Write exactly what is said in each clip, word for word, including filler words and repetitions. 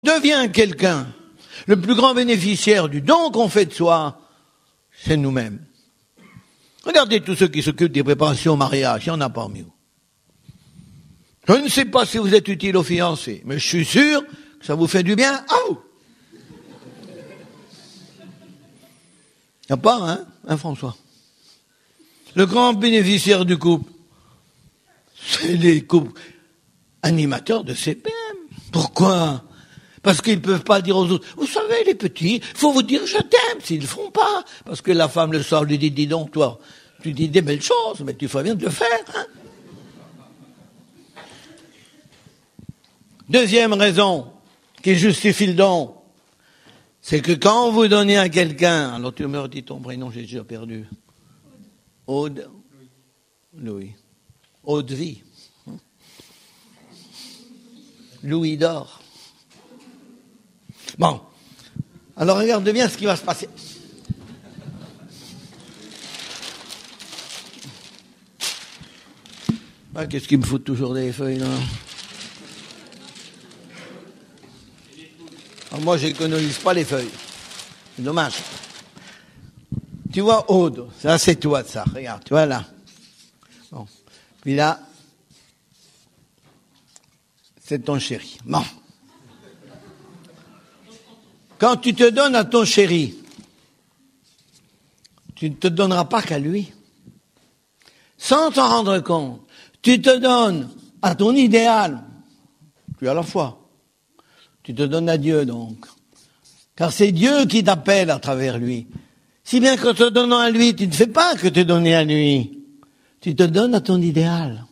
devient quelqu'un, le plus grand bénéficiaire du don qu'on fait de soi, c'est nous-mêmes. Regardez tous ceux qui s'occupent des préparations au mariage, il y en a parmi vous. Je ne sais pas si vous êtes utile aux fiancés, mais je suis sûr que ça vous fait du bien à vous. Il n'y a pas, hein, hein, François? Le grand bénéficiaire du couple, c'est les couples animateurs de C P M. Pourquoi? Parce qu'ils ne peuvent pas dire aux autres, vous savez les petits, il faut vous dire je t'aime, s'ils ne le font pas. Parce que la femme le soir lui dit, dis donc toi, tu dis des belles choses, mais tu ferais bien de le faire. Hein. Deuxième raison qui justifie le don, c'est que quand vous donnez à quelqu'un, alors tu me redis ton prénom, j'ai déjà perdu. Aude, Louis, Aude Vie, Louis d'or. Bon, alors regarde bien ce qui va se passer. Ah, qu'est-ce qu'il me fout toujours des feuilles là? Alors, moi, j'économise pas les feuilles. C'est dommage. Tu vois, Aude, ça c'est toi ça, regarde, tu vois là. Bon, puis là, c'est ton chéri. Bon. Quand tu te donnes à ton chéri, tu ne te donneras pas qu'à lui. Sans t'en rendre compte, tu te donnes à ton idéal. Tu as la foi. Tu te donnes à Dieu donc. Car c'est Dieu qui t'appelle à travers lui. Si bien qu'en te donnant à lui, tu ne fais pas que te donner à lui. Tu te donnes à ton idéal.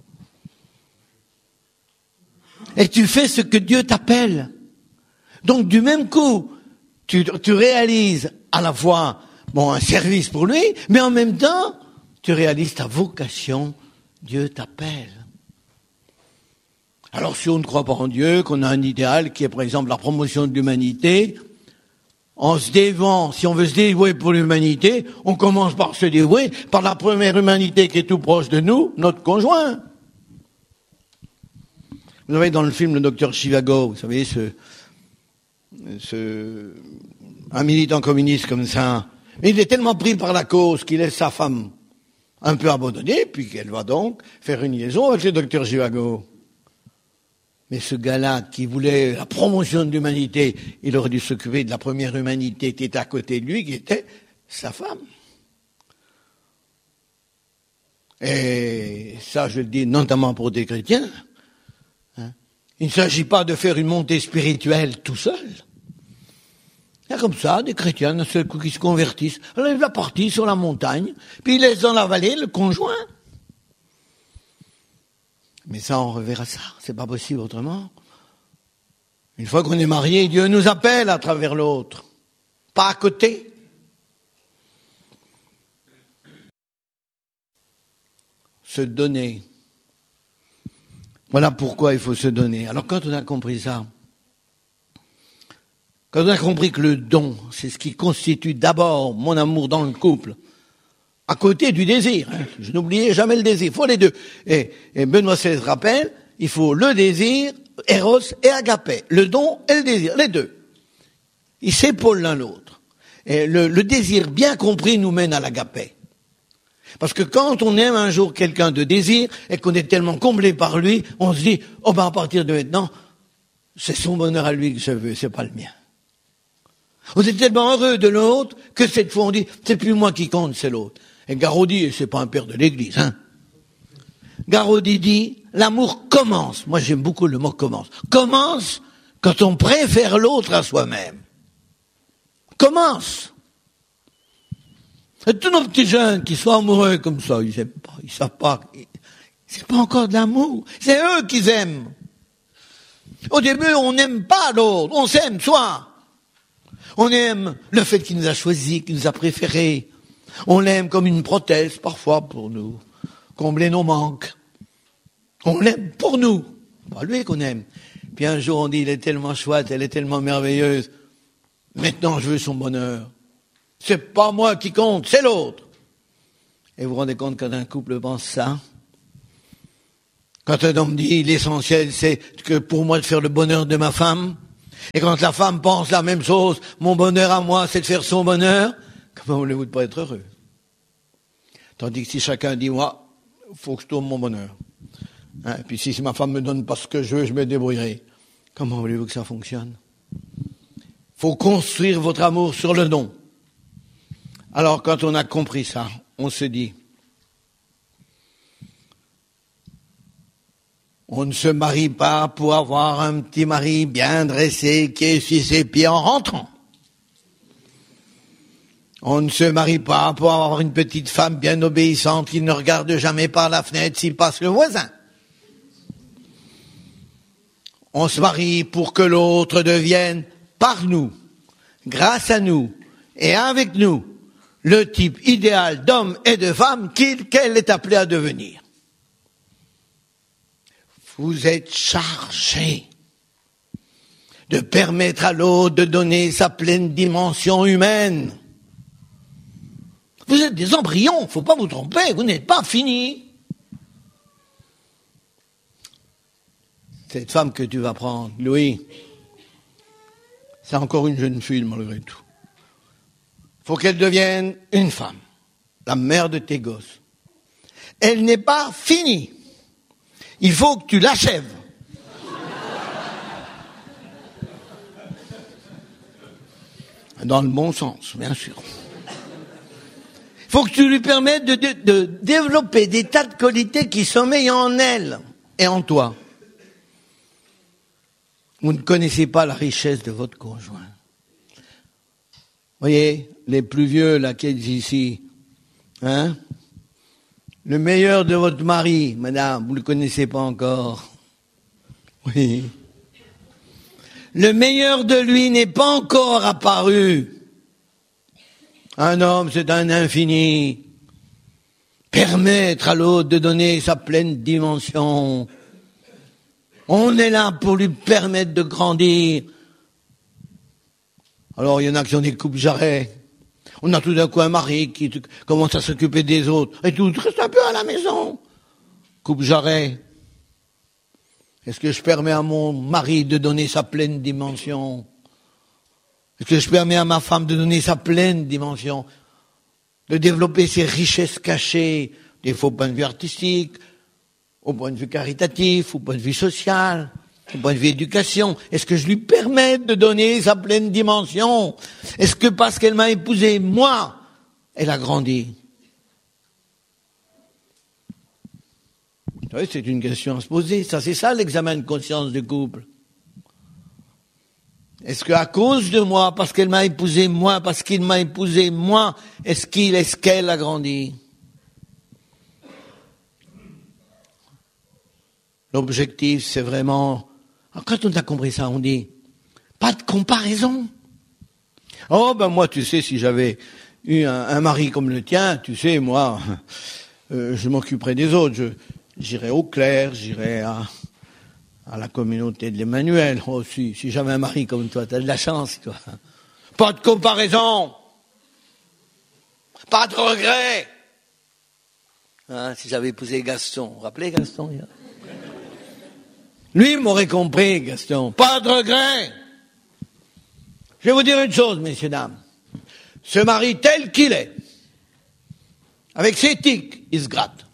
Et tu fais ce que Dieu t'appelle. Donc du même coup, tu, tu réalises à la fois bon, un service pour lui, mais en même temps, tu réalises ta vocation. Dieu t'appelle. Alors si on ne croit pas en Dieu, qu'on a un idéal qui est par exemple la promotion de l'humanité, en se dévouant, si on veut se dévouer pour l'humanité, on commence par se dévouer par la première humanité qui est tout proche de nous, notre conjoint. Vous savez, dans le film Le Docteur Chivago, vous savez, ce, ce, un militant communiste comme ça, il est tellement pris par la cause qu'il laisse sa femme un peu abandonnée, puis qu'elle va donc faire une liaison avec le Docteur Chivago. Mais ce gars-là, qui voulait la promotion de l'humanité, il aurait dû s'occuper de la première humanité qui était à côté de lui, qui était sa femme. Et ça, je le dis notamment pour des chrétiens. Hein. Il ne s'agit pas de faire une montée spirituelle tout seul. Il y a comme ça des chrétiens d'un seul coup qui se convertissent. Alors ils la partie sur la montagne, puis ils laissent dans la vallée le conjoint. Mais ça, on reverra ça. C'est pas possible autrement. Une fois qu'on est marié, Dieu nous appelle à travers l'autre. Pas à côté. Se donner. Voilà pourquoi il faut se donner. Alors quand on a compris ça, quand on a compris que le don, c'est ce qui constitue d'abord mon amour dans le couple, à côté du désir. Hein. Je n'oubliais jamais le désir. Il faut les deux. Et, et Benoît seize rappelle, il faut le désir, Eros et Agapé. Le don et le désir, les deux. Ils s'épaulent l'un l'autre. Et le, le désir bien compris nous mène à l'Agapé. Parce que quand on aime un jour quelqu'un de désir et qu'on est tellement comblé par lui, on se dit, oh ben à partir de maintenant, c'est son bonheur à lui que je veux, c'est pas le mien. On est tellement heureux de l'autre que cette fois on dit, c'est plus moi qui compte, c'est l'autre. Et Garaudy, c'est pas un père de l'église, hein. Garaudy dit, l'amour commence. Moi, j'aime beaucoup le mot commence. Commence quand on préfère l'autre à soi-même. Commence. Et tous nos petits jeunes qui sont amoureux comme ça, ils aiment pas, ils savent pas. C'est pas encore de l'amour. C'est eux qui aiment. Au début, on n'aime pas l'autre. On s'aime soi. On aime le fait qu'il nous a choisis, qu'il nous a préférés. On l'aime comme une prothèse, parfois, pour nous combler nos manques. On l'aime pour nous. Pas lui qu'on aime. Puis un jour, on dit, il est tellement chouette, elle est tellement merveilleuse. Maintenant, je veux son bonheur. C'est pas moi qui compte, c'est l'autre. Et vous vous rendez compte quand un couple pense ça? Quand un homme dit, l'essentiel, c'est que pour moi de faire le bonheur de ma femme, Et quand la femme pense la même chose, mon bonheur à moi, c'est de faire son bonheur, comment voulez-vous de pas être heureux? Tandis que si chacun dit, moi, faut que je tourne mon bonheur. Hein, et puis si ma femme me donne pas ce que je veux, je me débrouillerai. Comment voulez-vous que ça fonctionne? Faut construire votre amour sur le don. Alors quand on a compris ça, on se dit, on ne se marie pas pour avoir un petit mari bien dressé qui essuie ses pieds en rentrant. On ne se marie pas pour avoir une petite femme bien obéissante qui ne regarde jamais par la fenêtre s'il passe le voisin. On se marie pour que l'autre devienne, par nous, grâce à nous et avec nous, le type idéal d'homme et de femme qu'il, qu'elle est appelée à devenir. Vous êtes chargé de permettre à l'autre de donner sa pleine dimension humaine. Vous êtes des embryons, faut pas vous tromper, vous n'êtes pas finis. Cette femme que tu vas prendre, Louis, c'est encore une jeune fille malgré tout. Faut qu'elle devienne une femme, la mère de tes gosses. Elle n'est pas finie. Il faut que tu l'achèves. Dans le bon sens, bien sûr. Il faut que tu lui permettes de, de, de développer des tas de qualités qui sommeillent en elle et en toi. Vous ne connaissez pas la richesse de votre conjoint. Voyez, les plus vieux là qui êtes ici, hein? Le meilleur de votre mari, madame, vous ne le connaissez pas encore. Oui. Le meilleur de lui n'est pas encore apparu. Un homme, c'est un infini. Permettre à l'autre de donner sa pleine dimension. On est là pour lui permettre de grandir. Alors, il y en a qui ont des coupes-jarrets. On a tout d'un coup un mari qui commence à s'occuper des autres. Et tout, reste un peu à la maison. Coupe-jarret. Est-ce que je permets à mon mari de donner sa pleine dimension? Est-ce que je permets à ma femme de donner sa pleine dimension? De développer ses richesses cachées, des fois au point de vue artistique, au point de vue caritatif, au point de vue social, au point de vue éducation. Est-ce que je lui permets de donner sa pleine dimension? Est-ce que parce qu'elle m'a épousé, moi, elle a grandi? Vous savez, c'est une question à se poser. Ça, c'est ça l'examen de conscience du couple. Est-ce qu'à cause de moi, parce qu'elle m'a épousé moi, parce qu'il m'a épousé moi, est-ce qu'il, est-ce qu'elle a grandi? L'objectif, c'est vraiment... Alors, quand on a compris ça, on dit, pas de comparaison. Oh, ben moi, tu sais, si j'avais eu un, un mari comme le tien, tu sais, moi, euh, je m'occuperais des autres. Je, j'irais au clerc, j'irais à, à la communauté de l'Emmanuel. Oh, si, si j'avais un mari comme toi, t'as de la chance, toi. Pas de comparaison. Pas de regret. Hein, si j'avais épousé Gaston, vous vous rappelez Gaston? Lui m'aurait compris, Gaston. Pas de regret. Je vais vous dire une chose, messieurs, dames. Ce mari tel qu'il est, avec ses tics, il se gratte.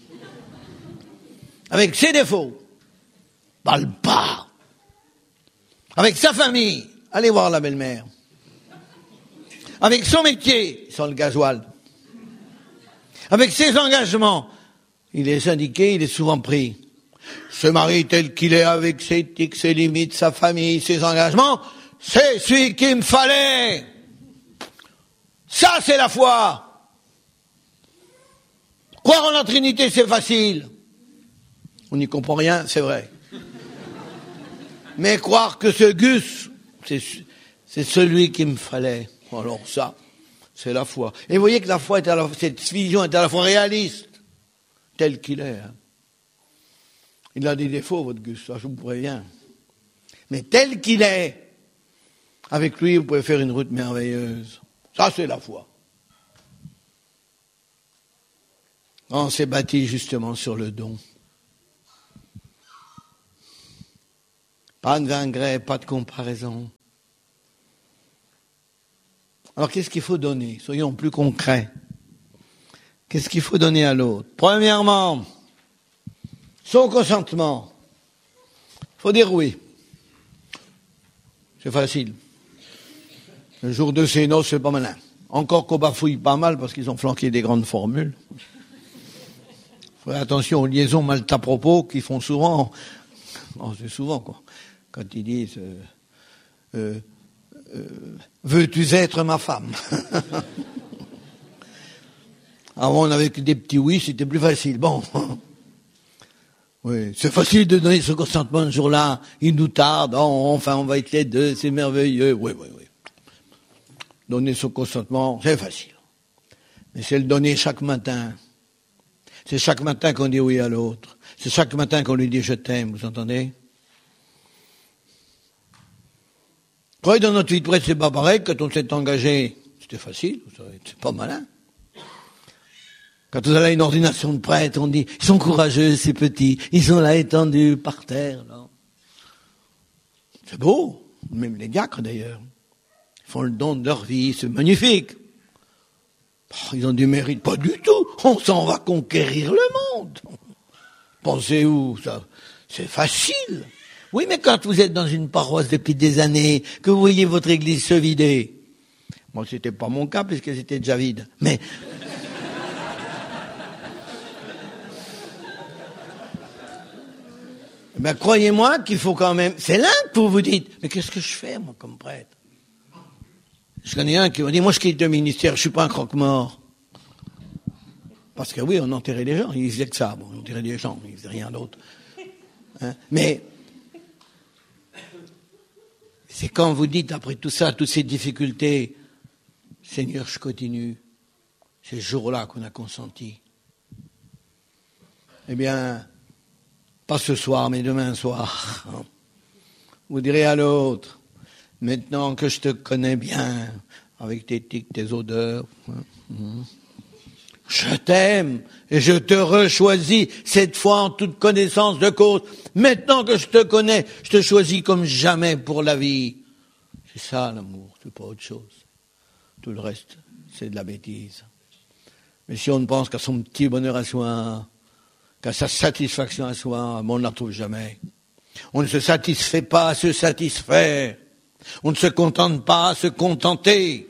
Avec ses défauts, parle pas. Avec sa famille, allez voir la belle-mère. Avec son métier, sans le gasoil. Avec ses engagements, il est syndiqué, il est souvent pris. Ce mari tel qu'il est, avec ses tics, ses limites, sa famille, ses engagements, c'est celui qu'il me fallait. Ça, c'est la foi. Croire en la Trinité, c'est facile. On n'y comprend rien, c'est vrai. Mais croire que ce Gus, c'est, c'est celui qu'il me fallait. Alors ça, c'est la foi. Et vous voyez que la foi est à la, cette vision est à la fois réaliste, tel qu'il est. Hein. Il a des défauts, votre Gus, ça je vous préviens. Mais tel qu'il est, avec lui, vous pouvez faire une route merveilleuse. Ça, c'est la foi. On s'est bâti justement sur le don. Pas de ingrat, pas de comparaison. Alors qu'est-ce qu'il faut donner? Soyons plus concrets. Qu'est-ce qu'il faut donner à l'autre? Premièrement, son consentement. Il faut dire oui. C'est facile. Le jour de ses noces, c'est pas malin. Encore qu'on bafouille pas mal parce qu'ils ont flanqué des grandes formules. Faut faire attention aux liaisons mal à propos qui font souvent, non, c'est souvent quoi, quand ils disent euh, euh, euh, veux-tu être ma femme? Avant on avait que des petits oui, c'était plus facile. Bon, oui, c'est facile de donner ce consentement ce jour-là. Il nous tarde, oh, enfin on va être les deux, c'est merveilleux. Oui, oui, oui. Donner son consentement, c'est facile. Mais c'est le donner chaque matin. C'est chaque matin qu'on dit oui à l'autre. C'est chaque matin qu'on lui dit je t'aime, vous entendez? Croyez dans notre vie de prêtre, c'est pas pareil. Quand on s'est engagé, c'était facile, c'est pas malin. Quand vous allez à une ordination de prêtre, on dit, ils sont courageux, ces petits, ils sont là étendus par terre, là. C'est beau. Même les diacres, d'ailleurs. Ils font le don de leur vie, c'est magnifique. Oh, ils ont du mérite, pas du tout. On s'en va conquérir le monde. Pensez où, ça? C'est facile. Oui, mais quand vous êtes dans une paroisse depuis des années, que vous voyez votre église se vider. Moi, c'était pas mon cas, puisque c'était déjà vide. Mais, ben, croyez-moi qu'il faut quand même, c'est là que vous vous dites, mais qu'est-ce que je fais, moi, comme prêtre? Je connais un qui m'a dit, moi, je quitte le ministère, je suis pas un croque-mort. Parce que oui, on enterrait les gens, ils faisaient que ça, bon, on enterrait les gens, ils faisaient rien d'autre. Hein? Mais, c'est quand vous dites, après tout ça, toutes ces difficultés, Seigneur, je continue, c'est ce jour-là qu'on a consenti. Eh bien, pas ce soir, mais demain soir. Vous direz à l'autre, maintenant que je te connais bien, avec tes tics, tes odeurs, je t'aime et je te rechoisis, cette fois en toute connaissance de cause. Maintenant que je te connais, je te choisis comme jamais pour la vie. C'est ça l'amour, c'est pas autre chose. Tout le reste, c'est de la bêtise. Mais si on ne pense qu'à son petit bonheur à soi, qu'à sa satisfaction à soi, on ne la trouve jamais. On ne se satisfait pas à se satisfaire. On ne se contente pas à se contenter.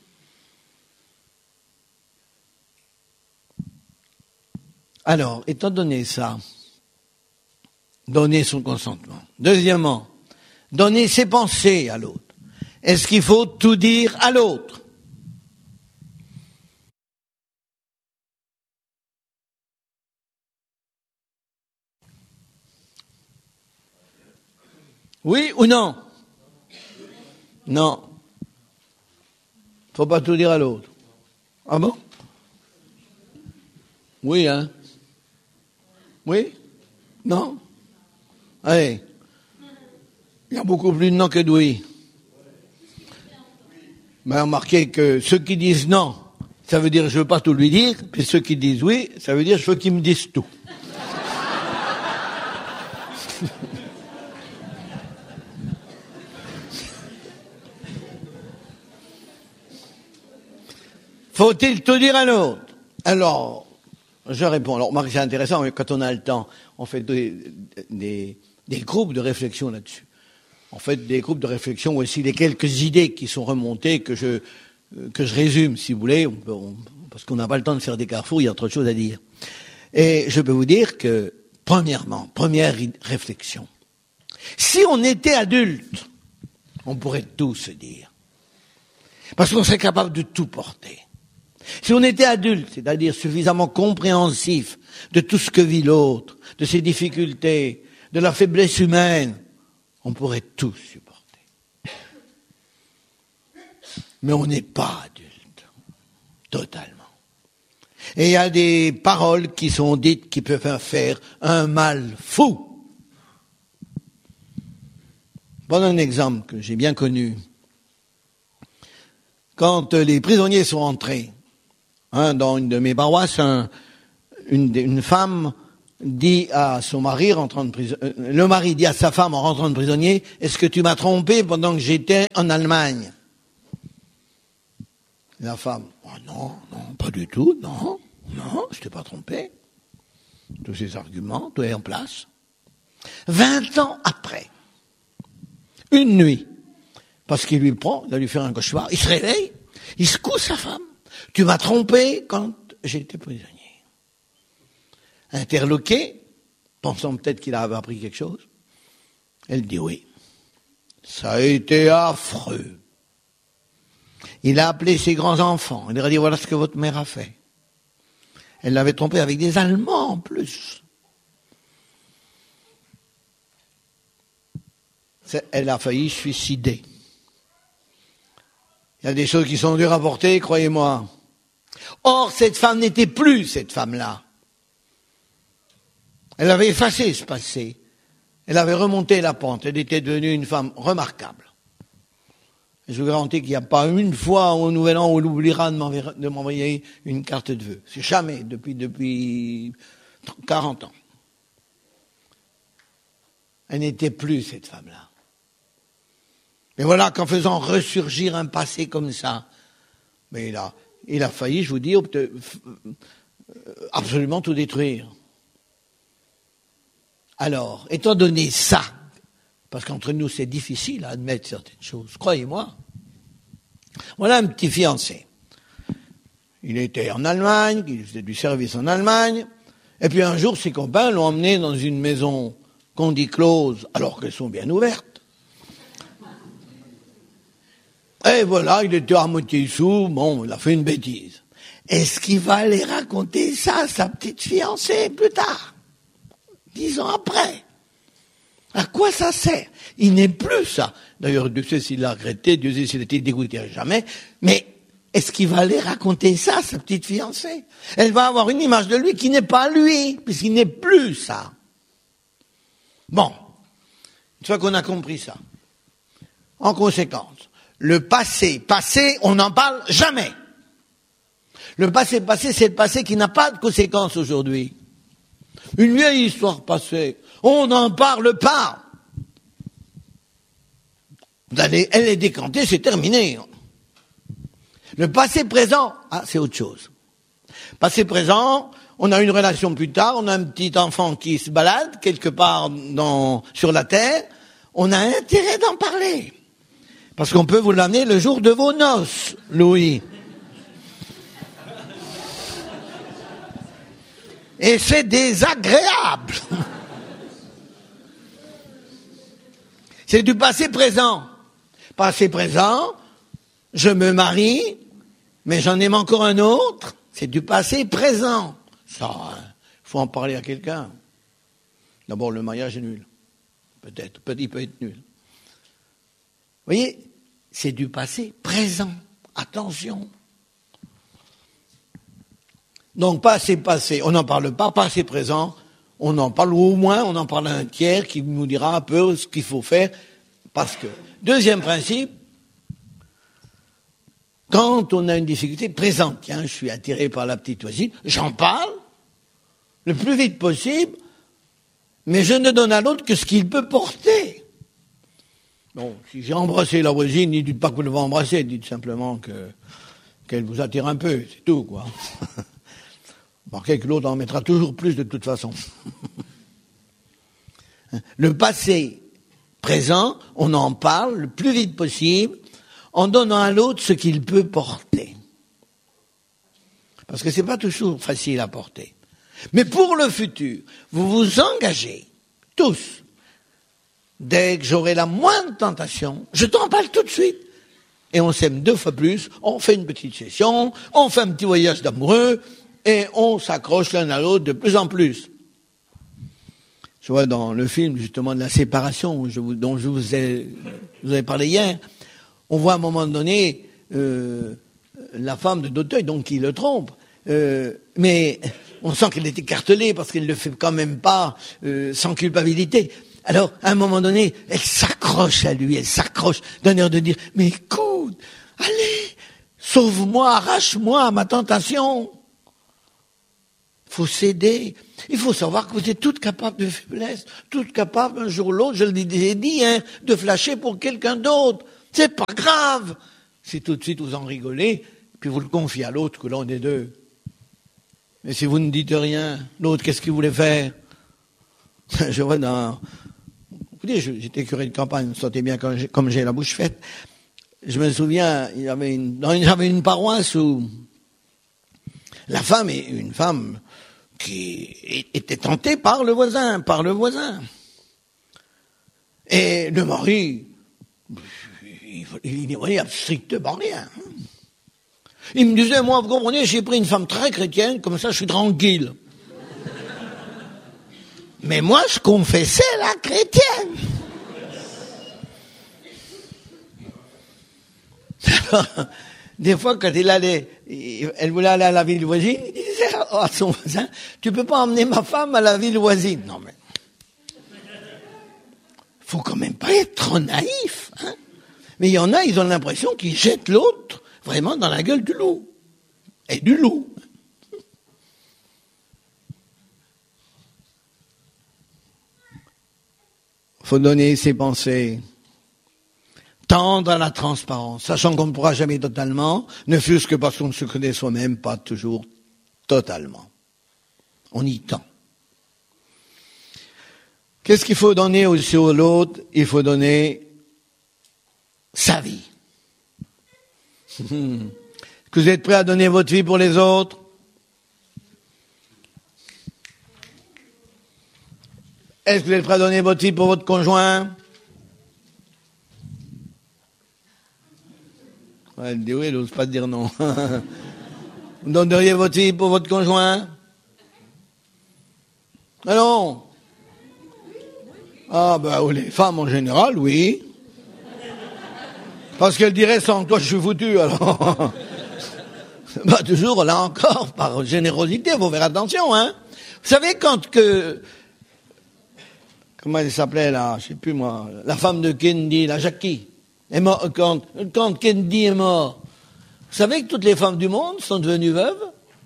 Alors, étant donné ça, donner son consentement. Deuxièmement, donner ses pensées à l'autre. Est-ce qu'il faut tout dire à l'autre? Oui ou non? Non. Faut pas tout dire à l'autre. Ah bon? Oui, hein? Oui? Non? Allez. Il y a beaucoup plus de non que de oui. Mais remarquez que ceux qui disent non, ça veut dire je veux pas tout lui dire, puis ceux qui disent oui, ça veut dire je veux qu'ils me disent tout. Faut-il tout dire à l'autre? Alors, je réponds. Alors, Marc, c'est intéressant, quand on a le temps, on fait des, des, des groupes de réflexion là-dessus. On fait des groupes de réflexion aussi, les quelques idées qui sont remontées, que je, que je résume, si vous voulez, on peut, on, parce qu'on n'a pas le temps de faire des carrefours, il y a trop de choses à dire. Et je peux vous dire que, premièrement, première réflexion, si on était adulte, on pourrait tout se dire. Parce qu'on serait capable de tout porter. Si on était adulte, c'est-à-dire suffisamment compréhensif de tout ce que vit l'autre, de ses difficultés, de la faiblesse humaine, on pourrait tout supporter. Mais on n'est pas adulte, totalement. Et il y a des paroles qui sont dites qui peuvent faire un mal fou. Prenons un exemple que j'ai bien connu. Quand les prisonniers sont entrés, hein, dans une de mes paroisses, un, une, une femme dit à son mari, rentrant de prison, euh, le mari dit à sa femme en rentrant de prisonnier, est-ce que tu m'as trompé pendant que j'étais en Allemagne? La femme, oh non, non, pas du tout, non, non, je t'ai pas trompé. Tous ces arguments, tout est en place. Vingt ans après, une nuit, parce qu'il lui prend, il va lui faire un cauchemar, il se réveille, il secoue sa femme. Tu m'as trompé quand j'étais prisonnier. Interloqué, pensant peut-être qu'il avait appris quelque chose, elle dit oui. Ça a été affreux. Il a appelé ses grands-enfants. Il leur a dit, voilà ce que votre mère a fait. Elle l'avait trompé avec des Allemands en plus. Elle a failli se suicider. Il y a des choses qui sont dures à porter, croyez-moi. Or, cette femme n'était plus cette femme-là. Elle avait effacé ce passé. Elle avait remonté la pente. Elle était devenue une femme remarquable. Je vous garantis qu'il n'y a pas une fois au Nouvel An où elle oubliera de m'envoyer une carte de vœux. C'est jamais, depuis, depuis quarante ans. Elle n'était plus cette femme-là. Mais voilà qu'en faisant ressurgir un passé comme ça, mais il a, il a failli, je vous dis, absolument tout détruire. Alors, étant donné ça, parce qu'entre nous c'est difficile à admettre certaines choses, croyez-moi, voilà un petit fiancé. Il était en Allemagne, il faisait du service en Allemagne, et puis un jour ses copains l'ont emmené dans une maison qu'on dit close, alors qu'elles sont bien ouvertes. Et voilà, il était à moitié sous, bon, il a fait une bêtise. Est-ce qu'il va aller raconter ça à sa petite fiancée plus tard? Dix ans après. À quoi ça sert? Il n'est plus ça. D'ailleurs, Dieu sait s'il l'a regretté, Dieu sait s'il a été dégoûté à jamais. Mais est-ce qu'il va aller raconter ça à sa petite fiancée? Elle va avoir une image de lui qui n'est pas lui, puisqu'il n'est plus ça. Bon, une fois qu'on a compris ça, en conséquence, le passé, passé, on n'en parle jamais. Le passé, passé, c'est le passé qui n'a pas de conséquences aujourd'hui. Une vieille histoire passée, on n'en parle pas. Vous allez, elle est décantée, c'est terminé. Le passé présent, ah, c'est autre chose. Passé présent, on a une relation plus tard, on a un petit enfant qui se balade quelque part dans, sur la terre, on a intérêt d'en parler. Parce qu'on peut vous l'amener le jour de vos noces, Louis. Et c'est désagréable. C'est du passé présent. Passé présent, je me marie, mais j'en aime encore un autre. C'est du passé présent. Ça, il faut en parler à quelqu'un. D'abord, le mariage est nul. Peut-être, il peut être nul. Vous voyez, c'est du passé présent. Attention. Donc, passé, passé, on n'en parle pas. Passé, présent, on en parle, ou au moins on en parle à un tiers qui nous dira un peu ce qu'il faut faire. Parce que, deuxième principe, quand on a une difficulté présente, tiens, je suis attiré par la petite voisine, j'en parle le plus vite possible, mais je ne donne à l'autre que ce qu'il peut porter. Bon, si j'ai embrassé la voisine, ne dites pas que vous l'avez embrassée, dites simplement que qu'elle vous attire un peu, c'est tout, quoi. Remarquez que l'autre en mettra toujours plus de toute façon. Le passé présent, on en parle le plus vite possible, en donnant à l'autre ce qu'il peut porter. Parce que c'est pas toujours facile à porter. Mais pour le futur, vous vous engagez, tous, dès que j'aurai la moindre tentation, je t'en parle tout de suite. Et on s'aime deux fois plus, on fait une petite session, on fait un petit voyage d'amoureux, et on s'accroche l'un à l'autre de plus en plus. Je vois dans le film, justement, de la séparation, je vous, dont je vous ai, je vous ai parlé hier, on voit à un moment donné euh, la femme de D'auteuil, donc qui le trompe, euh, mais on sent qu'elle est écartelée parce qu'elle ne le fait quand même pas euh, sans culpabilité. Alors, à un moment donné, elle s'accroche à lui, elle s'accroche d'un air de dire « Mais écoute, allez, sauve-moi, arrache-moi à ma tentation !» faut s'aider. Il faut savoir que vous êtes toutes capables de faiblesse, toutes capables un jour ou l'autre, je l'ai dit, hein, de flasher pour quelqu'un d'autre. C'est pas grave. Si tout de suite vous en rigolez, puis vous le confiez à l'autre, que l'on est deux. Mais si vous ne dites rien, l'autre, qu'est-ce qu'il voulait faire? Je vois dans... Vous dites, j'étais curé de campagne, vous sentez bien comme j'ai, comme j'ai la bouche faite. Je me souviens, il y avait une, il y avait une paroisse où la femme est une femme qui était tentée par le voisin, par le voisin. Et le mari, il n'y voyait strictement rien. Il me disait, moi, vous comprenez, j'ai pris une femme très chrétienne, comme ça je suis tranquille. Mais moi, je confessais la chrétienne. Des fois, quand il allait, elle voulait aller à la ville voisine, il disait à son voisin, tu peux pas emmener ma femme à la ville voisine. Non, mais, faut quand même pas être trop naïf, hein. Mais il y en a, ils ont l'impression qu'ils jettent l'autre vraiment dans la gueule du loup. Et du loup. Faut donner ses pensées. Tendre à la transparence, sachant qu'on ne pourra jamais totalement, ne fût-ce que parce qu'on ne se connaît soi-même pas toujours totalement. On y tend. Qu'est-ce qu'il faut donner aussi à l'autre? Il faut donner sa vie. Est-ce que vous êtes prêts à donner votre vie pour les autres? Est-ce que vous êtes prêts à donner votre vie pour votre conjoint? Ouais, elle dit oui, elle n'ose pas dire non. Vous donneriez votre vie pour votre conjoint? Ah non? Ah ben, les femmes en général, oui. Parce qu'elles diraient sans toi je suis foutu, alors. Bah toujours, là encore, par générosité, faut faire attention, hein. Vous savez quand que... Comment elle s'appelait là? Je sais plus moi. La femme de Kennedy, la Jackie. Est mort, quand, quand Kennedy est mort, vous savez que toutes les femmes du monde sont devenues veuves?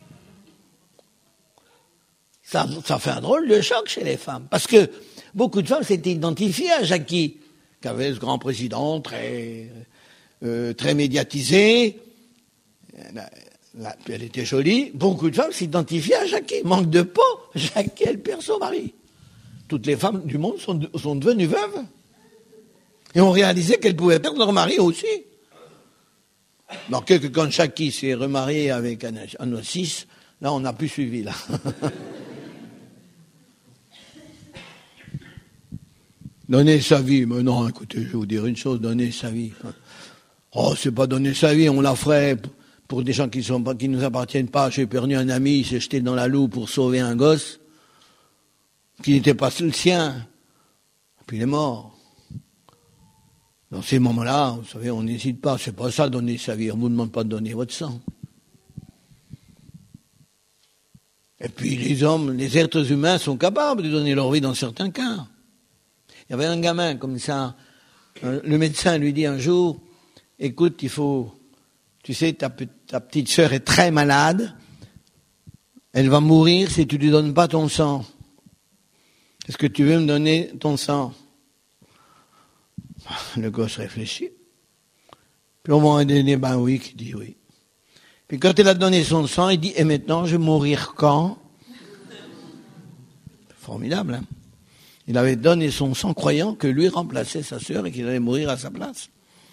Ça, ça fait un drôle de choc chez les femmes. Parce que beaucoup de femmes s'étaient identifiées à Jackie, qui avait ce grand président très, euh, très médiatisé. La, la, elle était jolie. Beaucoup de femmes s'identifiaient à Jackie. Manque de peau, Jackie, elle perd son mari. Toutes les femmes du monde sont, sont devenues veuves. Et on réalisait qu'elles pouvaient perdre leur mari aussi. Alors que quand Jackie s'est remarié avec Anossis, là on n'a plus suivi, là. Donner sa vie, mais non, écoutez, je vais vous dire une chose, donner sa vie. Oh, c'est pas donner sa vie, on la ferait pour des gens qui sont pas, qui nous appartiennent pas. J'ai perdu un ami, il s'est jeté dans la Loue pour sauver un gosse, qui n'était pas le sien. Puis il est mort. Dans ces moments-là, vous savez, on n'hésite pas, c'est pas ça donner sa vie, on ne vous demande pas de donner votre sang. Et puis les hommes, les êtres humains sont capables de donner leur vie dans certains cas. Il y avait un gamin comme ça, le médecin lui dit un jour, écoute, il faut, tu sais, ta, ta petite sœur est très malade, elle va mourir si tu lui donnes pas ton sang. Est-ce que tu veux me donner ton sang? Le gosse réfléchit. Puis au moment donné, ben oui, qui dit oui. Puis quand il a donné son sang, il dit, et maintenant, je vais mourir quand? Formidable, hein? Il avait donné son sang croyant que lui remplaçait sa sœur et qu'il allait mourir à sa place.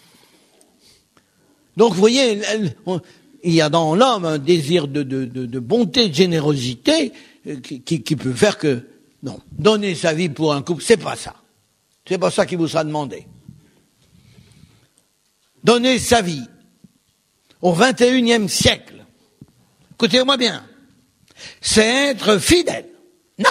Donc, vous voyez, il y a dans l'homme un désir de, de, de, de bonté, de générosité, qui, qui, qui peut faire que, non, donner sa vie pour un couple, c'est pas ça. C'est pas ça qui vous sera demandé. Donner sa vie au vingt et unième siècle, écoutez-moi bien, c'est être fidèle. Non.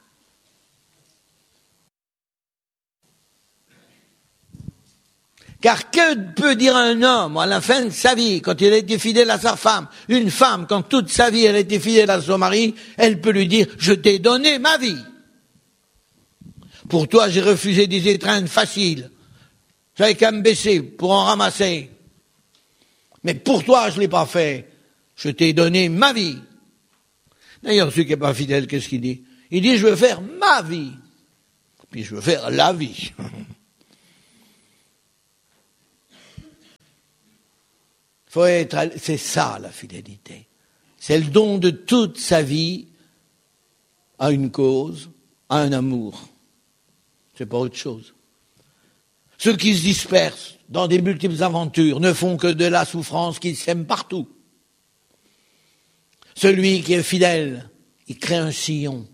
Car que peut dire un homme à la fin de sa vie, quand il a été fidèle à sa femme? Une femme, quand toute sa vie elle a été fidèle à son mari, elle peut lui dire, je t'ai donné ma vie. Pour toi, j'ai refusé des étreintes faciles. J'avais qu'à me baisser pour en ramasser. Mais pour toi, je ne l'ai pas fait. Je t'ai donné ma vie. D'ailleurs, celui qui n'est pas fidèle, qu'est-ce qu'il dit? Il dit, je veux faire ma vie. Puis je veux faire la vie. Faut être, c'est ça la fidélité. C'est le don de toute sa vie à une cause, à un amour. C'est pas autre chose. Ceux qui se dispersent dans des multiples aventures ne font que de la souffrance qui sème partout. Celui qui est fidèle, il crée un sillon.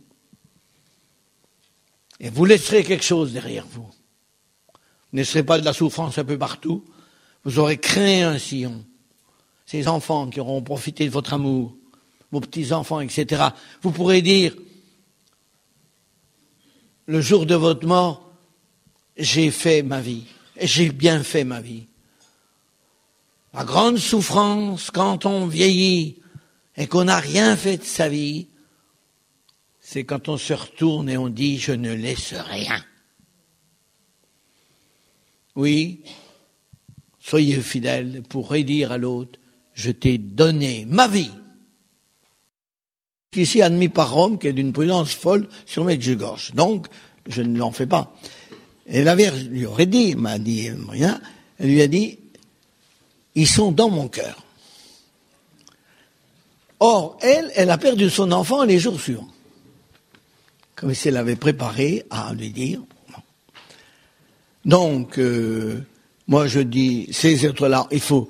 Et vous laisserez quelque chose derrière vous. Vous ne laisserez pas de la souffrance un peu partout. Vous aurez créé un sillon. Ces enfants qui auront profité de votre amour, vos petits-enfants, et cetera. Vous pourrez dire, le jour de votre mort, j'ai fait ma vie. Et j'ai bien fait ma vie. La grande souffrance quand on vieillit et qu'on n'a rien fait de sa vie, c'est quand on se retourne et on dit « je ne laisse rien ». Oui, soyez fidèles pour redire à l'autre « je t'ai donné ma vie ». Ici admis par Rome, qui est d'une prudence folle sur Medjugorje. Donc, je ne l'en fais pas. Et la Vierge lui aurait dit, m'a dit rien, elle lui a dit, ils sont dans mon cœur. Or, elle, elle a perdu son enfant les jours suivants. Comme si elle avait préparé à lui dire. Donc, euh, moi je dis, ces êtres-là, il faut...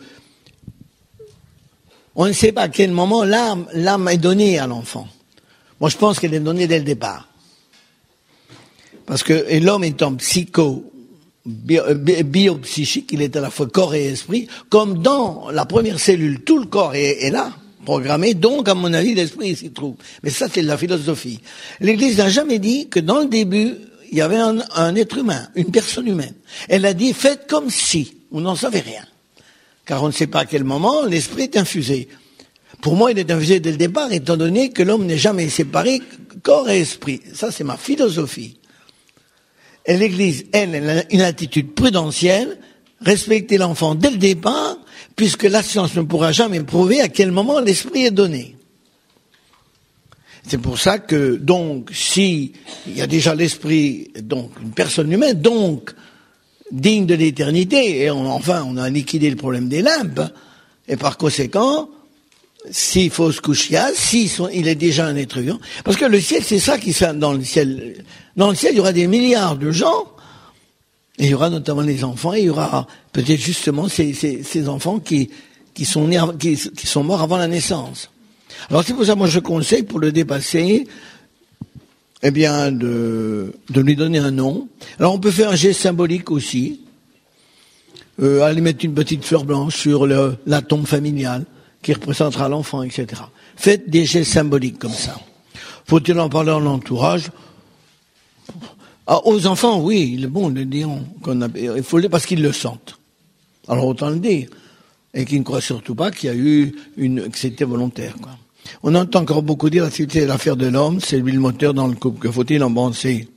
On ne sait pas à quel moment l'âme, l'âme est donnée à l'enfant. Moi je pense qu'elle est donnée dès le départ. Parce que et l'homme étant psycho, bio, biopsychique, il est à la fois corps et esprit, comme dans la première cellule, tout le corps est, est là, programmé, donc à mon avis l'esprit s'y trouve. Mais ça c'est de la philosophie. L'Église n'a jamais dit que dans le début, il y avait un, un être humain, une personne humaine. Elle a dit, faites comme si, vous n'en savez rien. Car on ne sait pas à quel moment l'esprit est infusé. Pour moi, il est infusé dès le départ, étant donné que l'homme n'est jamais séparé corps et esprit. Ça c'est ma philosophie. Et l'Église, elle, elle a une attitude prudentielle, respecter l'enfant dès le départ, puisque la science ne pourra jamais prouver à quel moment l'esprit est donné. C'est pour ça que, donc, si il y a déjà l'esprit, donc, une personne humaine, donc, digne de l'éternité, et on, enfin, on a liquidé le problème des limbes, et par conséquent, s'il faut se coucher, s'il il est déjà un être vivant, parce que le ciel, c'est ça qui se dans le ciel. Dans le ciel, il y aura des milliards de gens, et il y aura notamment les enfants, et il y aura peut-être justement ces, ces, ces enfants qui, qui sont nés, qui, qui sont morts avant la naissance. Alors c'est pour ça, moi, je conseille pour le dépasser, eh bien, de, de lui donner un nom. Alors on peut faire un geste symbolique aussi, euh, aller mettre une petite fleur blanche sur le, la tombe familiale, qui représentera l'enfant, et cetera. Faites des gestes symboliques comme ça. Faut-il en parler en entourage? Ah, aux enfants, oui, il est bon de dire qu'on a, il faut le dire parce qu'ils le sentent. Alors autant le dire. Et qu'ils ne croient surtout pas qu'il y a eu une, que c'était volontaire, quoi. On entend encore beaucoup dire, c'est l'affaire de l'homme, c'est lui le moteur dans le couple. Que faut-il en penser?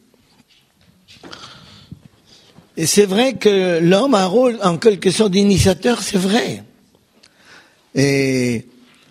Et c'est vrai que l'homme a un rôle, en quelque sorte, d'initiateur, c'est vrai. Et,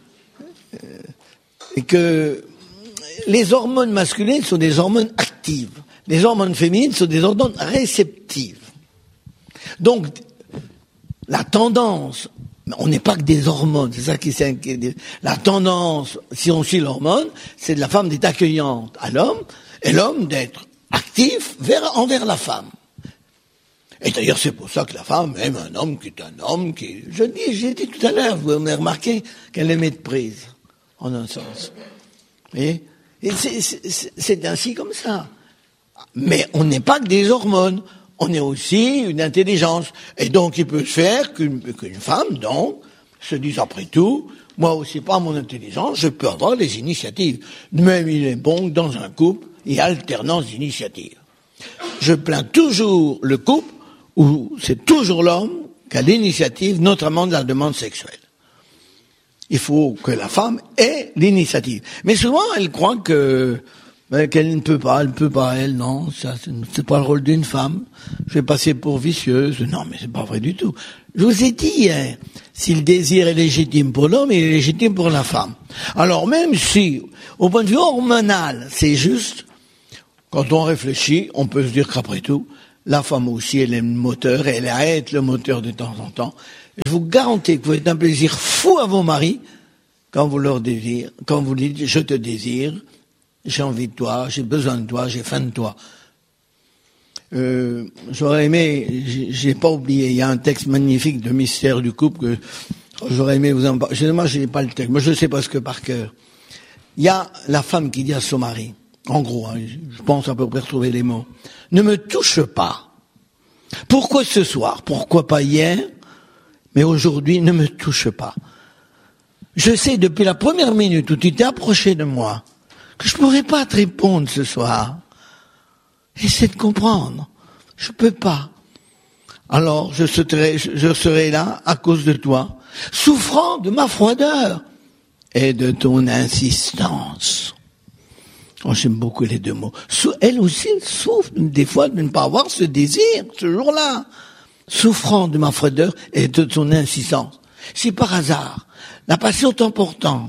et que les hormones masculines sont des hormones actives. Les hormones féminines sont des hormones réceptives. Donc, la tendance, on n'est pas que des hormones, c'est ça qui s'inquiète. La tendance, si on suit l'hormone, c'est de la femme d'être accueillante à l'homme, et l'homme d'être actif vers, envers la femme. Et d'ailleurs, c'est pour ça que la femme aime un homme qui est un homme qui... Je dis, j'ai dit tout à l'heure, vous avez remarqué qu'elle aimait de prise, en un sens. Et, et c'est, c'est, c'est ainsi comme ça. Mais on n'est pas que des hormones, on est aussi une intelligence. Et donc, il peut se faire qu'une, qu'une femme, donc, se dise après tout, moi aussi, par mon intelligence, je peux avoir les initiatives. Même il est bon que dans un couple, il y a alternance d'initiatives. Je plains toujours le couple où c'est toujours l'homme qui a l'initiative, notamment de la demande sexuelle. Il faut que la femme ait l'initiative. Mais souvent, elle croit que ben, qu'elle ne peut pas, elle ne peut pas, elle, non, ça, c'est pas le rôle d'une femme. Je vais passer pour vicieuse. Non, mais c'est pas vrai du tout. Je vous ai dit hier, Si le désir est légitime pour l'homme, il est légitime pour la femme. Alors même si, au point de vue hormonal, c'est juste, quand on réfléchit, on peut se dire qu'après tout, la femme aussi, elle est le moteur, elle arrête le moteur de temps en temps. Je vous garantis que vous êtes un plaisir fou à vos maris quand vous leur désirez, quand vous dites « je te désire », j'ai envie de toi, j'ai besoin de toi, j'ai faim de toi. Euh, j'aurais aimé, j'ai, j'ai pas oublié, il y a un texte magnifique de Mystère du couple que j'aurais aimé vous en parler. Moi, j'ai pas le texte, moi je sais pas ce que par cœur. Il y a la femme qui dit à son mari, en gros, hein, je pense à peu près retrouver les mots, ne me touche pas. Pourquoi ce soir? Pourquoi pas hier? Mais aujourd'hui, ne me touche pas. Je sais depuis la première minute où tu t'es approché de moi que je pourrais pas te répondre ce soir. Essaie de comprendre. Je peux pas. Alors, je serai, je serai là à cause de toi, souffrant de ma froideur et de ton insistance. Oh, j'aime beaucoup les deux mots. Elle aussi souffre des fois de ne pas avoir ce désir, ce jour-là. Souffrant de ma froideur et de ton insistance. Si par hasard, la passion t'emportant,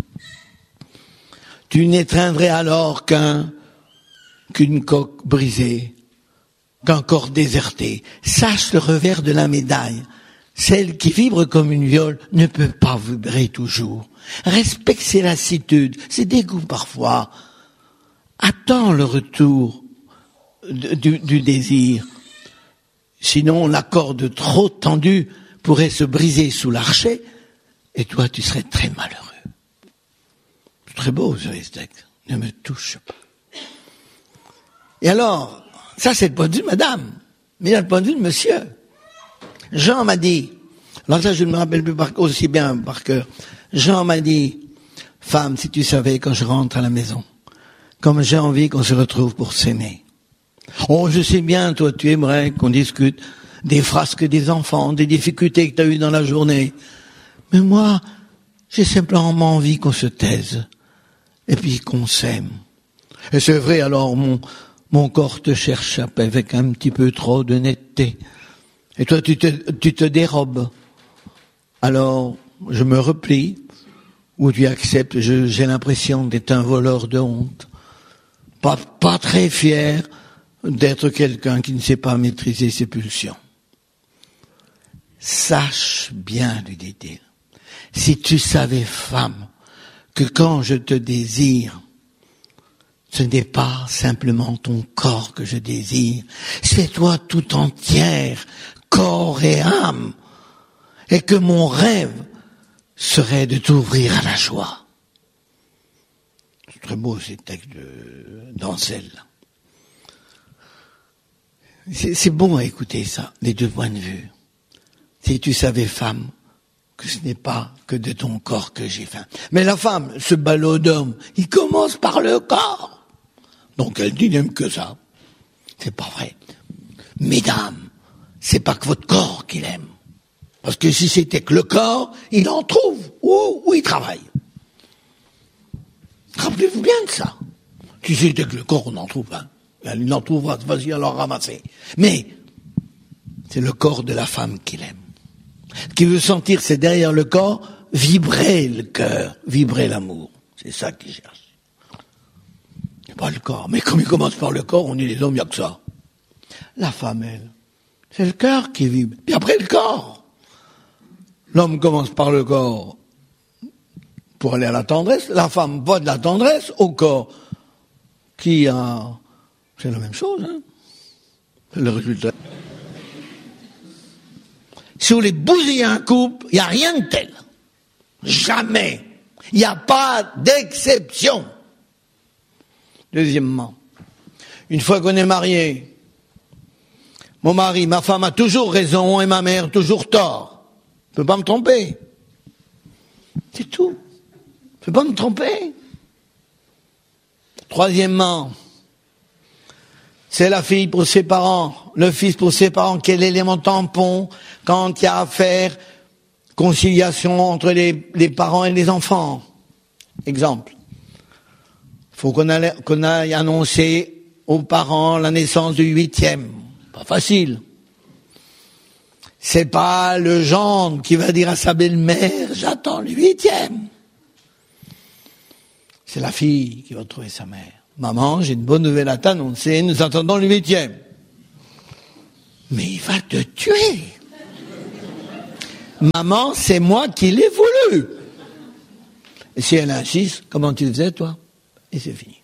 tu n'étreindrais alors qu'un, qu'une coque brisée, qu'un corps déserté. Sache le revers de la médaille. Celle qui vibre comme une viole ne peut pas vibrer toujours. Respecte ses lassitudes, ses dégoûts parfois. Attends le retour du, du désir. Sinon, la corde trop tendue pourrait se briser sous l'archet et toi, tu serais très malheureux. C'est très beau, ce texte. Ne me touche pas. Et alors, ça c'est le point de vue de madame, mais il y a le point de vue de monsieur. Jean m'a dit, alors ça je ne me rappelle plus par, aussi bien par cœur, Jean m'a dit, femme, si tu savais quand je rentre à la maison, comme j'ai envie qu'on se retrouve pour s'aimer. Oh, je sais bien, toi tu aimerais qu'on discute des frasques des enfants, des difficultés que tu as eues dans la journée. Mais moi, j'ai simplement envie qu'on se taise, et puis qu'on s'aime. Et c'est vrai, alors mon... Mon corps te cherche avec un petit peu trop de netteté. Et toi, tu te, tu te dérobes. Alors, je me replie, ou tu acceptes, je, j'ai l'impression d'être un voleur de honte. Pas, pas très fier d'être quelqu'un qui ne sait pas maîtriser ses pulsions. Sache bien, lui dit-il, si tu savais, femme, que quand je te désire, ce n'est pas simplement ton corps que je désire, c'est toi tout entière, corps et âme, et que mon rêve serait de t'ouvrir à la joie. C'est très beau ces textes de d'Ancel. C'est, c'est bon à écouter ça, les deux points de vue. Si tu savais, femme, que ce n'est pas que de ton corps que j'ai faim. Mais la femme, ce ballot d'homme, il commence par le corps. Donc elle dit, n'aime que ça. C'est pas vrai. Mesdames, c'est pas que votre corps qu'il aime. Parce que si c'était que le corps, il en trouve où, où il travaille. Rappelez-vous bien de ça. Si c'était que le corps, on en trouve un. Il en trouvera, vas-y alors ramasser. Mais c'est le corps de la femme qu'il aime. Ce qu'il veut sentir, c'est derrière le corps, vibrer le cœur, vibrer l'amour. C'est ça qu'il cherche. Pas le corps. Mais comme il commence par le corps, on dit les hommes, il n'y a que ça. La femme, elle, c'est le cœur qui vibre. Puis après, le corps. L'homme commence par le corps pour aller à la tendresse. La femme va de la tendresse au corps qui a... C'est la même chose, hein. C'est le résultat. Si vous voulez bousiller un couple, il n'y a rien de tel. Jamais. Il n'y a pas d'exception. Deuxièmement, une fois qu'on est marié, mon mari, ma femme a toujours raison et ma mère toujours tort. Je ne peux pas me tromper. C'est tout. Je ne peux pas me tromper. Troisièmement, c'est la fille pour ses parents, le fils pour ses parents, quel élément tampon quand il y a à faire conciliation entre les, les parents et les enfants. Exemple. Il faut qu'on aille, qu'on aille annoncer aux parents la naissance du huitième. Pas facile. C'est pas le gendre qui va dire à sa belle-mère, j'attends le huitième. C'est la fille qui va trouver sa mère. Maman, j'ai une bonne nouvelle à t'annoncer, nous attendons le huitième. Mais il va te tuer. Maman, c'est moi qui l'ai voulu. Et si elle insiste, comment tu faisais, toi? Et c'est fini.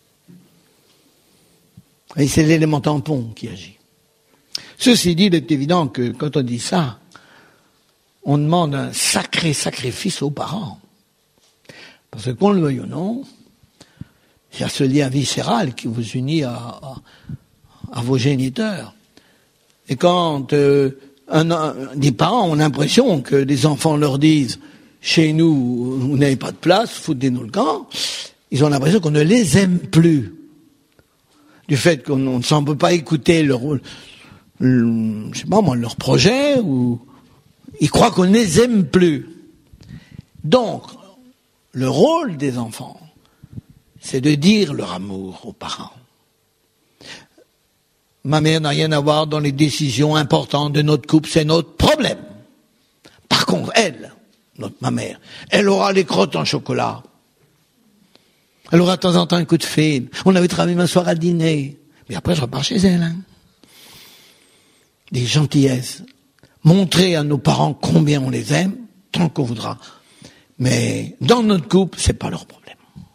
Et c'est l'élément tampon qui agit. Ceci dit, il est évident que quand on dit ça, on demande un sacré sacrifice aux parents. Parce que qu'on le veuille ou non, il y a ce lien viscéral qui vous unit à, à, à vos géniteurs. Et quand euh, un, un, des parents ont l'impression que les enfants leur disent « chez nous, vous n'avez pas de place, foutez-nous le camp », ils ont l'impression qu'on ne les aime plus. Du fait qu'on ne semble pas écouter leur, le, je sais pas moi, leur projet, ou ils croient qu'on ne les aime plus. Donc, le rôle des enfants, c'est de dire leur amour aux parents. Ma mère n'a rien à voir dans les décisions importantes de notre couple, c'est notre problème. Par contre, elle, notre ma mère, elle aura les crottes en chocolat. Elle aura de temps en temps un coup de fil. On avait travaillé un soir à dîner. Mais après, je repars chez elle. Hein. Des gentillesses. Montrer à nos parents combien on les aime, tant qu'on voudra. Mais dans notre couple, c'est pas leur problème.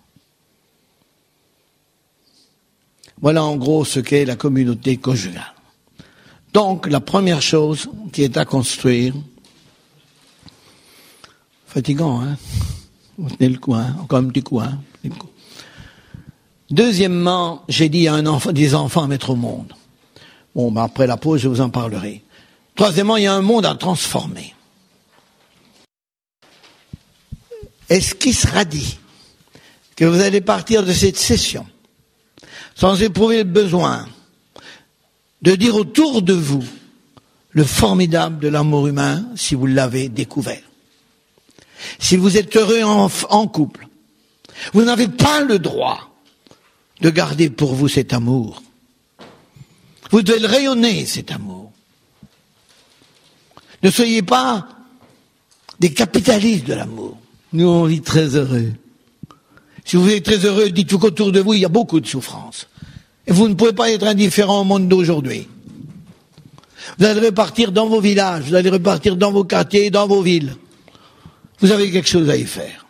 Voilà en gros ce qu'est la communauté conjugale. Donc, la première chose qui est à construire, fatigant, hein, vous tenez le coup, hein, encore un petit coup, hein, le coup. Deuxièmement, j'ai dit à un enfant, des enfants à mettre au monde. Bon, ben après la pause, je vous en parlerai. Troisièmement, il y a un monde à transformer. Est-ce qu'il sera dit que vous allez partir de cette session sans éprouver le besoin de dire autour de vous le formidable de l'amour humain si vous l'avez découvert? Si vous êtes heureux en, en couple, vous n'avez pas le droit de garder pour vous cet amour. Vous devez le rayonner, cet amour. Ne soyez pas des capitalistes de l'amour. Nous, on vit très heureux. Si vous êtes très heureux, dites-vous qu'autour de vous, il y a beaucoup de souffrance. Et vous ne pouvez pas être indifférent au monde d'aujourd'hui. Vous allez repartir dans vos villages, vous allez repartir dans vos quartiers, dans vos villes. Vous avez quelque chose à y faire.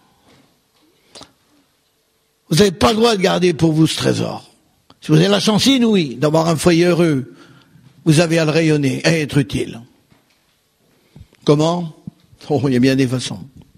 Vous n'avez pas le droit de garder pour vous ce trésor. Si vous avez la chance inouïe d'avoir un foyer heureux, vous avez à le rayonner, à être utile. Comment? Oh, il y a bien des façons.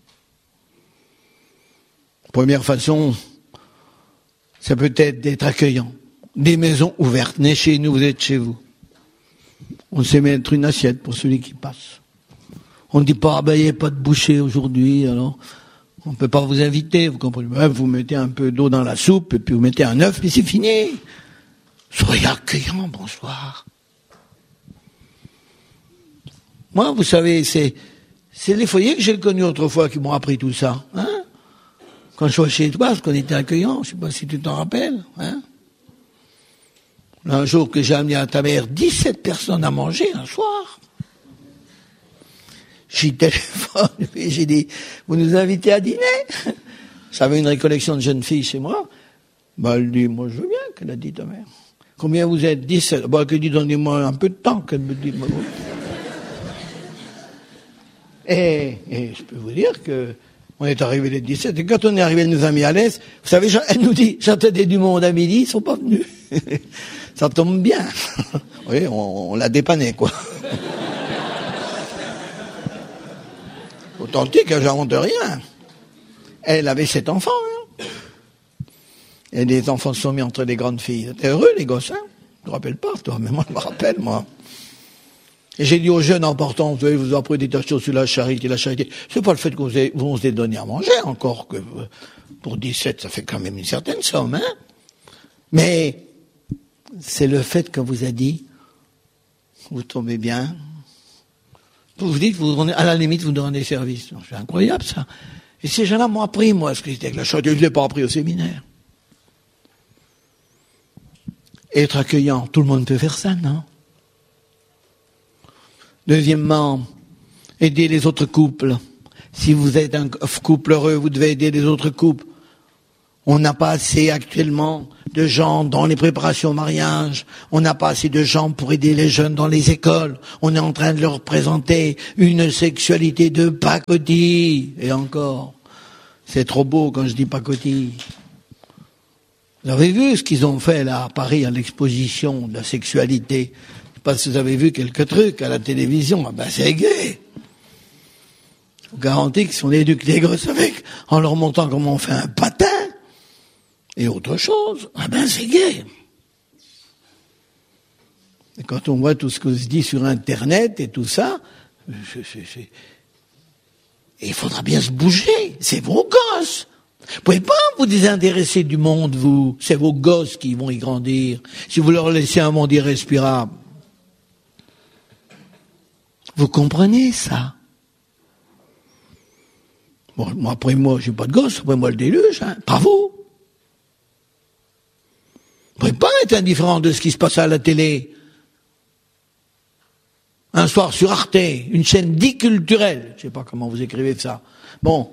Première façon, ça peut être d'être accueillant. Des maisons ouvertes. Venez chez nous, vous êtes chez vous. On sait mettre une assiette pour celui qui passe. On ne dit pas, ah ben, il n'y a pas de boucher aujourd'hui, alors on ne peut pas vous inviter, vous comprenez? Vous mettez un peu d'eau dans la soupe, et puis vous mettez un œuf, puis c'est fini. Soyez accueillant, bonsoir. Moi, vous savez, c'est, c'est les foyers que j'ai connus autrefois qui m'ont appris tout ça, hein? Quand je suis chez toi, parce qu'on était accueillants, je ne sais pas si tu t'en rappelles, hein? Un jour que j'ai amené à ta mère dix-sept personnes à manger un soir. J'ai téléphone, et j'ai dit, vous nous invitez à dîner? J'avais une récollection de jeunes filles chez moi. Bah, elle dit, moi je veux bien, qu'elle a dit ta mère. Combien vous êtes? dix-sept. Bah, qu'elle dit, donnez-moi un peu de temps, qu'elle me dit. Et, et je peux vous dire que on est arrivé les dix-sept, et quand on est arrivé, elle nous a mis à l'aise. Vous savez, elle nous dit, j'attendais du monde à midi, ils sont pas venus. Ça tombe bien. Oui, on, on l'a dépanné, quoi. Authentique, j'invente rien. Elle avait sept enfants, hein. Et les enfants se sont mis entre les grandes filles. T'es heureux, les gosses, hein? Je ne me rappelle pas, toi, mais moi, je me rappelle, moi. Et j'ai dit aux jeunes en partant, vous savez, vous apprenez des tâches sur la charité, la charité. C'est pas le fait qu'on vous ait donné à manger, encore que pour dix-sept, ça fait quand même une certaine somme, hein. Mais c'est le fait qu'on vous a dit, vous tombez bien, vous vous dites, vous, à la limite, vous nous rendez service. C'est incroyable, ça. Et ces gens-là m'ont appris, moi, ce que c'était avec la charité. Je ne l'ai pas appris au séminaire. Être accueillant, tout le monde peut faire ça, non? Deuxièmement, aider les autres couples. Si vous êtes un couple heureux, vous devez aider les autres couples. On n'a pas assez actuellement de gens dans les préparations au mariage. On n'a pas assez de gens pour aider les jeunes dans les écoles. On est en train de leur présenter une sexualité de pacotille. Et encore, c'est trop beau quand je dis pacotille. Vous avez vu ce qu'ils ont fait là à Paris à l'exposition de la sexualité? Je sais pas si vous avez vu quelques trucs à la télévision. Ah ben c'est gay. Je vous garantis qu'ils sont éduqués des gosses avec, en leur montrant comment on fait un patin. Et autre chose, ah ben c'est gay. Et quand on voit tout ce que se dit sur Internet et tout ça, c'est, c'est, c'est... Et il faudra bien se bouger, c'est vos gosses. Vous pouvez pas vous désintéresser du monde, vous. C'est vos gosses qui vont y grandir. Si vous leur laissez un monde irrespirable. Vous comprenez ça? Bon, moi, après moi, j'ai pas de gosse, après moi le déluge, hein. Pas vous. Vous ne pouvez pas être indifférent de ce qui se passe à la télé. Un soir sur Arte, une chaîne dite culturelle. Je ne sais pas comment vous écrivez ça. Bon.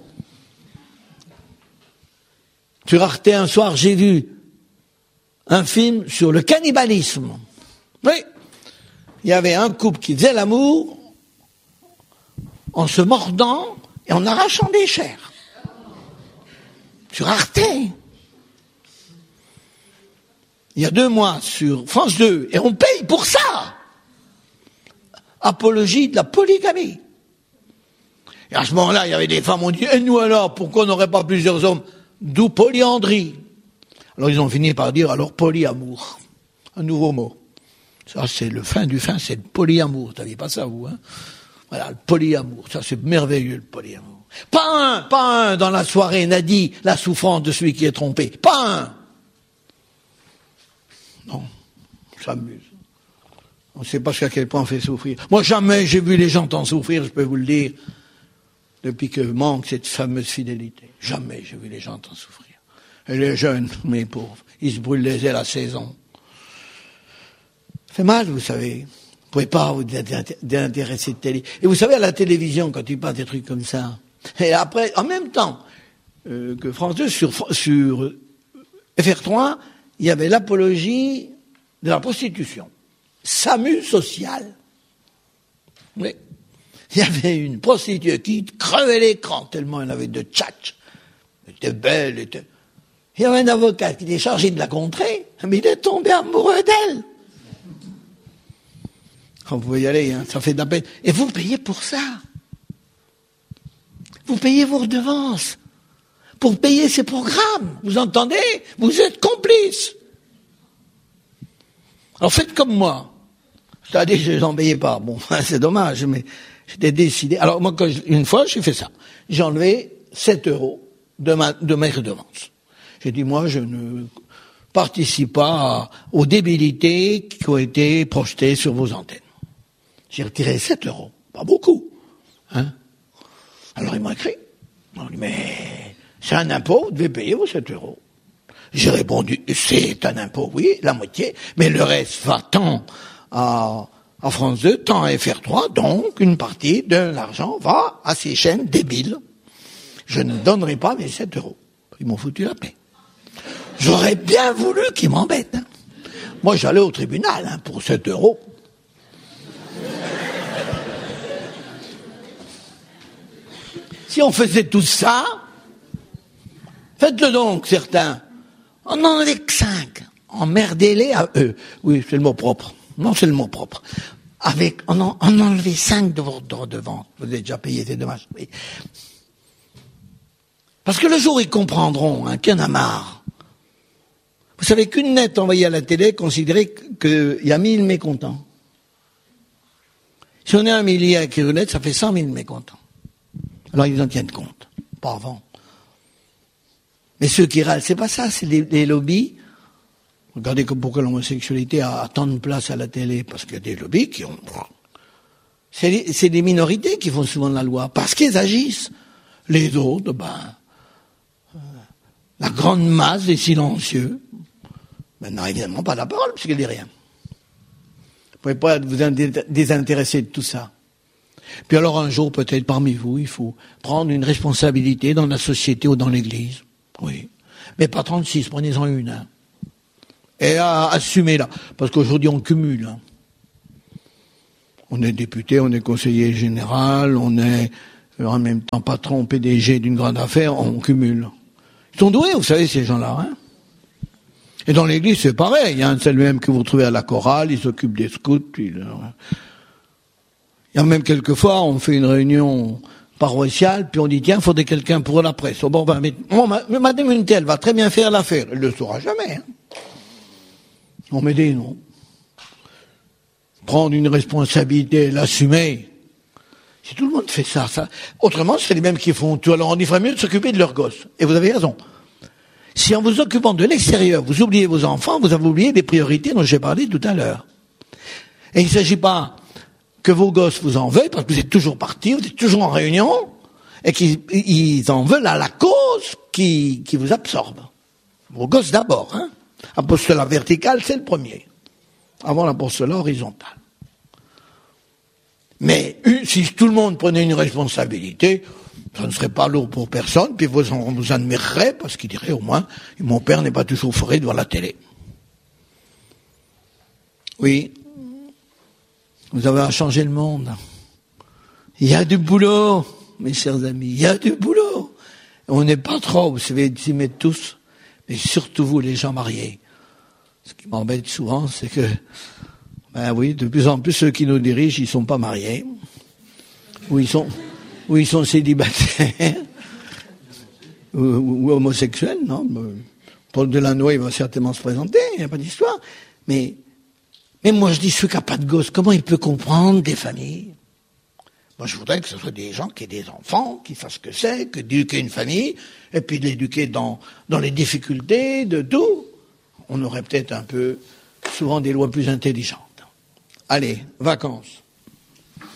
Sur Arte, un soir, j'ai vu un film sur le cannibalisme. Oui. Il y avait un couple qui faisait l'amour en se mordant et en arrachant des chairs. Sur Arte. Il y a deux mois sur France deux, et on paye pour ça. Apologie de la polygamie. Et à ce moment-là, il y avait des femmes qui ont dit, et nous alors, pourquoi on n'aurait pas plusieurs hommes? D'où polyandrie. Alors ils ont fini par dire, alors polyamour. Un nouveau mot. Ça, c'est le fin du fin, c'est le polyamour. Vous n'aviez pas ça, vous, hein? Voilà, le polyamour. Ça, c'est merveilleux, le polyamour. Pas un, pas un dans la soirée n'a dit la souffrance de celui qui est trompé. Pas un. Non, on s'amuse. On ne sait pas jusqu'à quel point on fait souffrir. Moi, jamais j'ai vu les gens tant souffrir, je peux vous le dire, depuis que manque cette fameuse fidélité. Jamais j'ai vu les gens tant souffrir. Et les jeunes, mes pauvres, ils se brûlent les ailes à seize ans. Ça fait mal, vous savez. Vous ne pouvez pas vous déintéresser de télé. Et vous savez, à la télévision, quand il passe des trucs comme ça, et après, en même temps euh, que France deux, sur, sur F R trois, il y avait l'apologie de la prostitution. SAMU social. Oui. Il y avait une prostituée qui crevait l'écran tellement elle avait de tchatch. Elle était belle. Elle était... Il y avait un avocat qui était chargé de la contrer, mais il est tombé amoureux d'elle. Vous pouvez y aller, hein, ça fait de la peine. Et vous payez pour ça. Vous payez vos redevances. Pour payer ces programmes. Vous entendez? Vous êtes complices. Alors faites comme moi. C'est-à-dire que je n'en payais pas. Bon, c'est dommage, mais j'étais décidé. Alors moi, quand je, une fois, j'ai fait ça. J'ai enlevé sept euros de, ma, de mes redevances. J'ai dit, moi, je ne participe pas à, aux débilités qui ont été projetées sur vos antennes. J'ai retiré sept euros. Pas beaucoup. Hein? Alors ils m'ont écrit. Ils m'ont dit, mais c'est un impôt, vous devez payer vos sept euros. J'ai répondu, c'est un impôt, oui, la moitié, mais le reste va tant à, à France deux, tant à F R trois, donc une partie de l'argent va à ces chaînes débiles. Je ne donnerai pas mes sept euros. Ils m'ont foutu la paix. J'aurais bien voulu qu'ils m'embêtent. Hein. Moi, j'allais au tribunal hein, pour sept euros. Si on faisait tout ça, faites-le donc, certains. On en avait que cinq. Emmerdez-les à eux. Oui, c'est le mot propre. Non, c'est le mot propre. Avec, on en, on enlevait cinq de votre redevance. Vous avez déjà payé, c'est dommage. Oui. Parce que le jour où ils comprendront hein, qu'il y en a marre. Vous savez qu'une lettre envoyée à la télé est considérée qu'il y a mille mécontents. Si on est un millier à écrire une lettre, ça fait cent mille mécontents. Alors ils en tiennent compte, pas avant. Mais ceux qui râlent, c'est pas ça, c'est les, les lobbies. Regardez pourquoi l'homosexualité a, a tant de place à la télé, parce qu'il y a des lobbies qui ont... C'est, c'est des minorités qui font souvent la loi, parce qu'ils agissent. Les autres, ben... Euh, la grande masse des silencieux, ben n'a évidemment pas la parole, puisqu'il dit rien. Vous ne pouvez pas vous désintéresser de tout ça. Puis alors un jour, peut-être parmi vous, il faut prendre une responsabilité dans la société ou dans l'église. Oui. Mais pas trente-six, prenez-en une. Hein. Et à, assumez-la. Parce qu'aujourd'hui, on cumule. Hein. On est député, on est conseiller général, on est en même temps patron, P D G d'une grande affaire, on cumule. Ils sont doués, vous savez, ces gens-là. Hein. Et dans l'église, c'est pareil. Hein. C'est le même que vous trouvez à la chorale, il s'occupe des scouts. Puis, il y a même quelquefois, on fait une réunion paroissiale, puis on dit, tiens, il faudrait quelqu'un pour la presse. Oh, bon, ben, mais, bon, madame une telle va très bien faire l'affaire. Elle ne le saura jamais. Hein. On met des noms. Prendre une responsabilité, l'assumer. Si tout le monde fait ça, ça, autrement, c'est les mêmes qui font tout. Alors on dit, il ferait mieux de s'occuper de leurs gosses. Et vous avez raison. Si en vous occupant de l'extérieur, vous oubliez vos enfants, vous avez oublié des priorités dont j'ai parlé tout à l'heure. Et il ne s'agit pas que vos gosses vous en veuillent, parce que vous êtes toujours partis, vous êtes toujours en réunion, et qu'ils en veulent à la cause qui, qui vous absorbe. Vos gosses d'abord, hein. Apostolat vertical, c'est le premier. Avant l'apostolat horizontal. Mais si tout le monde prenait une responsabilité, ça ne serait pas lourd pour personne, puis vous en, vous admirerez, parce qu'il dirait au moins, mon père n'est pas toujours foré devant la télé. Oui, vous avez à changer le monde. Il y a du boulot, mes chers amis, il y a du boulot. On n'est pas trop, vous savez, s'y mettre tous, mais surtout vous, les gens mariés. Ce qui m'embête souvent, c'est que, ben oui, de plus en plus, ceux qui nous dirigent, ils sont pas mariés. Ou ils sont, ou ils sont célibataires. ou, ou, ou homosexuels, non? Paul Delannoy, il va certainement se présenter, il n'y a pas d'histoire. Mais, mais moi, je dis, celui qui n'a pas de gosse, comment il peut comprendre des familles? Moi, je voudrais que ce soit des gens qui aient des enfants, qui sachent ce que c'est, que d'éduquer une famille, et puis de l'éduquer dans, dans les difficultés, de tout. On aurait peut-être un peu, souvent des lois plus intelligentes. Allez, vacances.